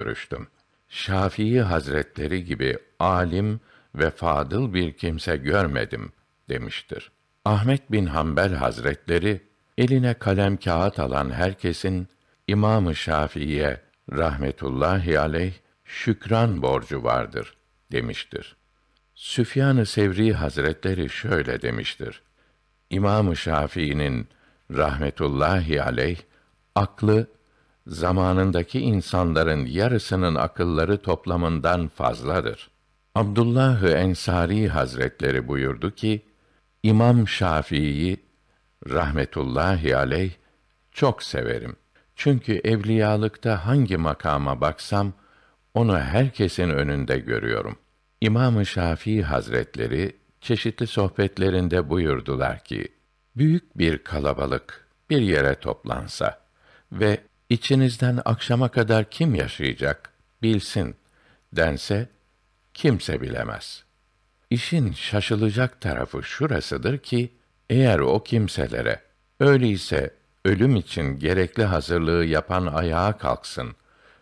görüştüm. Şafii Hazretleri gibi alim ve fadıl bir kimse görmedim demiştir. Ahmet bin Hanbel Hazretleri eline kalem kağıt alan herkesin İmam-ı Şafii'ye rahmetullahi aleyh şükran borcu vardır demiştir. Süfyan-ı Sevri Hazretleri şöyle demiştir: İmam-ı Şafii'nin rahmetullahi aleyh aklı zamanındaki insanların yarısının akılları toplamından fazladır. Abdullah-ı Ensari Hazretleri buyurdu ki, İmam Şafii'yi rahmetullahi aleyh çok severim. Çünkü evliyalıkta hangi makama baksam onu herkesin önünde görüyorum. İmam-ı Şafii Hazretleri çeşitli sohbetlerinde buyurdular ki, büyük bir kalabalık bir yere toplansa ve içinizden akşama kadar kim yaşayacak bilsin dense, kimse bilemez. İşin şaşılacak tarafı şurasıdır ki, eğer o kimselere, öyleyse ölüm için gerekli hazırlığı yapan ayağa kalksın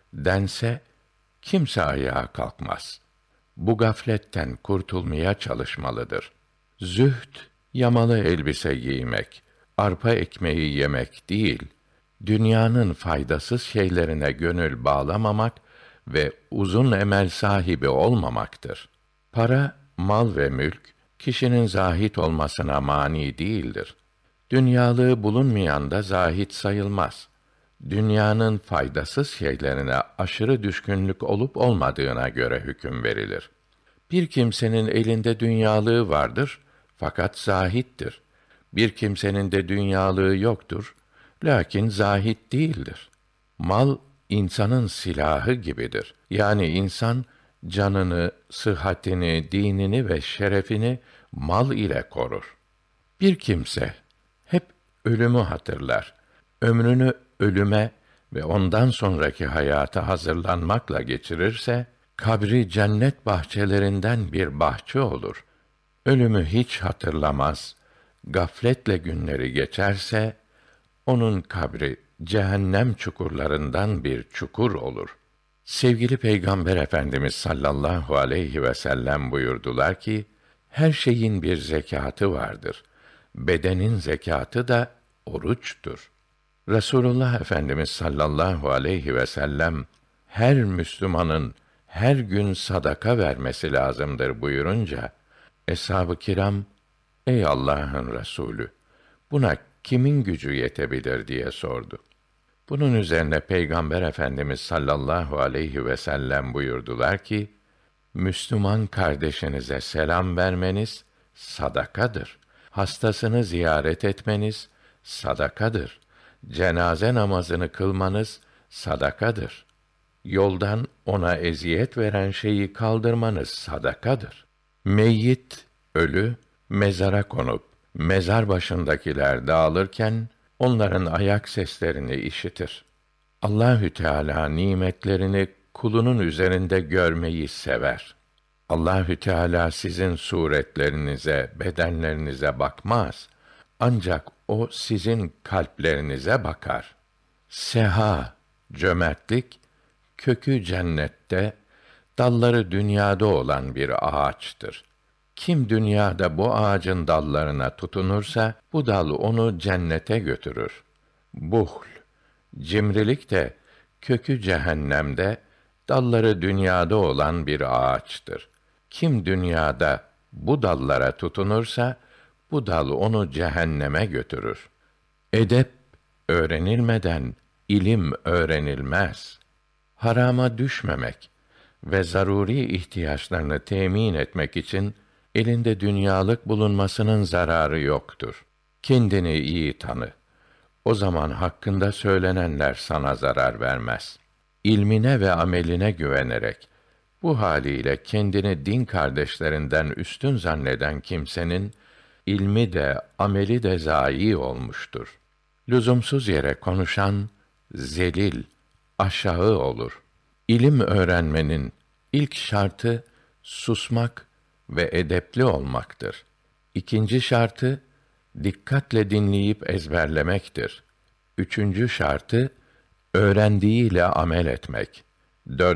dense, kimse ayağa kalkmaz. Bu gafletten kurtulmaya çalışmalıdır. Zühd, yamalı elbise giymek, arpa ekmeği yemek değil, dünyanın faydasız şeylerine gönül bağlamamak ve uzun emel sahibi olmamaktır. Para, mal ve mülk, kişinin zahit olmasına mani değildir. Dünyalığı bulunmayan da zahit sayılmaz. Dünyanın faydasız şeylerine aşırı düşkünlük olup olmadığına göre hüküm verilir. Bir kimsenin elinde dünyalığı vardır, fakat zahittir. Bir kimsenin de dünyalığı yoktur, lakin zahit değildir. Mal, insanın silahı gibidir. Yani insan, canını, sıhhatini, dinini ve şerefini mal ile korur. Bir kimse hep ölümü hatırlar. Ömrünü ölüme ve ondan sonraki hayata hazırlanmakla geçirirse, kabri cennet bahçelerinden bir bahçe olur. Ölümü hiç hatırlamaz, gafletle günleri geçerse, onun kabri cehennem çukurlarından bir çukur olur. Sevgili Peygamber Efendimiz sallallahu aleyhi ve sellem buyurdular ki, her şeyin bir zekatı vardır. Bedenin zekatı da oruçtur. Resulullah Efendimiz sallallahu aleyhi ve sellem, her Müslümanın her gün sadaka vermesi lazımdır buyurunca, eshab-ı kiram, ey Allah'ın Resulü, buna kimin gücü yetebilir diye sordu. Bunun üzerine Peygamber Efendimiz sallallahu aleyhi ve sellem buyurdular ki, Müslüman kardeşinize selam vermeniz sadakadır. Hastasını ziyaret etmeniz sadakadır. Cenaze namazını kılmanız sadakadır. Yoldan ona eziyet veren şeyi kaldırmanız sadakadır. Meyyit, ölü, mezara konup, mezar başındakiler dağılırken, onların ayak seslerini işitir. Allahü Teala nimetlerini kulunun üzerinde görmeyi sever. Allahü Teala sizin suretlerinize, bedenlerinize bakmaz. Ancak o sizin kalplerinize bakar. Seha, cömertlik, kökü cennette, dalları dünyada olan bir ağaçtır. Kim dünyada bu ağacın dallarına tutunursa, bu dal onu cennete götürür. Buhl, cimrilik de, kökü cehennemde, dalları dünyada olan bir ağaçtır. Kim dünyada bu dallara tutunursa, bu dal onu cehenneme götürür. Edep öğrenilmeden ilim öğrenilmez. Harama düşmemek ve zaruri ihtiyaçlarını temin etmek için elinde dünyalık bulunmasının zararı yoktur. Kendini iyi tanı. O zaman hakkında söylenenler sana zarar vermez. İlmine ve ameline güvenerek, bu haliyle kendini din kardeşlerinden üstün zanneden kimsenin, ilmi de, ameli de zayi olmuştur. Lüzumsuz yere konuşan, zelil, aşağı olur. İlim öğrenmenin ilk şartı, susmak ve edepli olmaktır. İkinci şartı, dikkatle dinleyip ezberlemektir. Üçüncü şartı, öğrendiğiyle amel etmek.